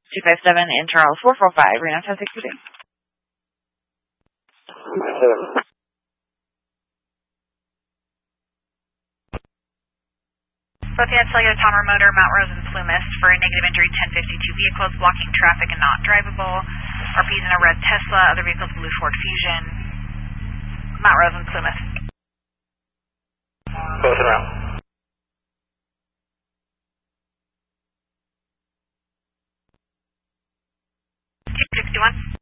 257 in Charles 445, Reno 1062. Looking at cellular Tower Motor, Mount Rose and Plumas for a negative injury, 1052 vehicles blocking traffic and not drivable. RP's in a red Tesla, other vehicles blue Ford Fusion. Mount Rose and Plumas. Both around. $261.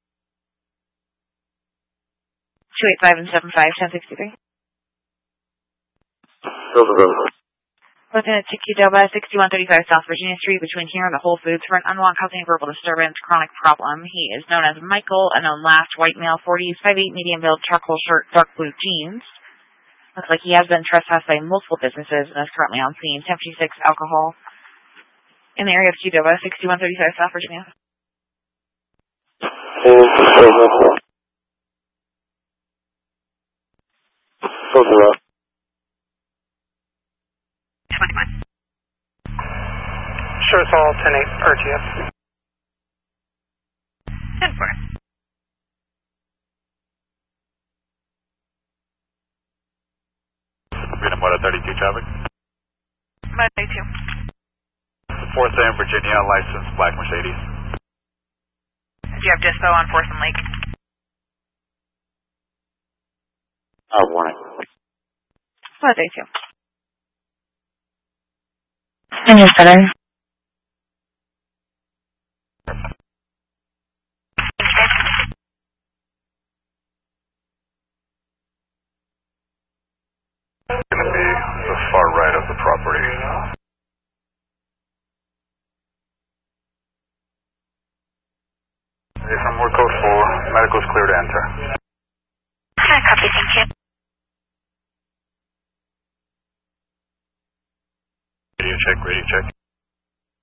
285 and 75, 1063. Lieutenant TQ Delba, 6135 South Virginia Street, between here and the Whole Foods, for an unwanted causing verbal disturbance, chronic problem. He is known as Michael, a known last, white male, 40s, 5'8", medium build, charcoal shirt, dark blue jeans. Looks like he has been trespassed by multiple businesses and is currently on scene. 1056 alcohol in the area of Qdoba, 6135 South Virginia. Sure, it's all 10-8 RTF. 10-4. Freedom Motor 32 traffic. Motor 32. 4th and Virginia, licensed black Mercedes. Do you have dispo on 4th and Lake? Warning. Motor 32. And your center. Going to be the far right of the property. From Work Code 4, medical's clear to enter. Copy, thank you. Radio check, radio check.